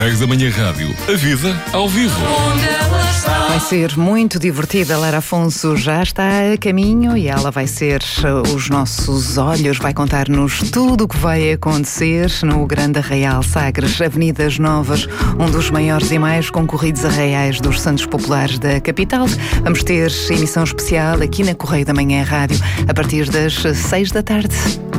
Correio da Manhã Rádio, a vida ao vivo. Vai ser muito divertida. Lara Afonso já está a caminho e ela vai ser os nossos olhos, vai contar-nos tudo o que vai acontecer no Grande Arraial Sagres, Avenidas Novas, um dos maiores e mais concorridos arraiais dos Santos Populares da capital. Vamos ter emissão especial aqui na Correio da Manhã Rádio a partir das 6 da tarde.